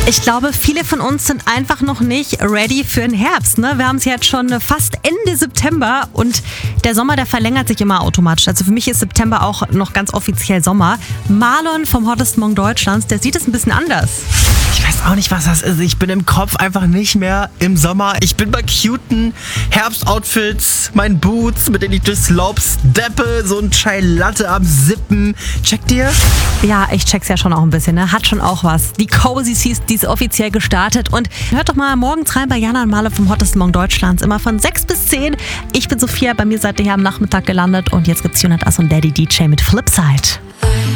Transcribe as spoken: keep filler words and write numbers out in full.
Ich glaube, viele von uns sind einfach noch nicht ready für den Herbst. Ne? Wir haben es jetzt schon fast Ende September und der Sommer, der verlängert sich immer automatisch. Also für mich ist September auch noch ganz offiziell Sommer. Marlon vom Hottest Morgen Deutschlands, der sieht es ein bisschen anders. Ich weiß auch nicht, was das ist. Ich bin im Kopf einfach nicht mehr im Sommer. Ich bin bei cuten Herbstoutfits, meinen Boots, mit denen ich durch Slopes steppe, so ein Chai Latte am Sippen. Checkt ihr? Ja, ich check's ja schon auch ein bisschen, ne? Hat schon auch was. Die Cozy Seas, die ist offiziell gestartet. Und hört doch mal morgens rein bei Jana und Marlon vom Hottest Morgen Deutschlands. Immer von sechs bis zehn. Ich bin Sophia, bei mir seid ihr hier am Nachmittag gelandet. Und jetzt gibt's Jonas und Daddy D J mit Flipside.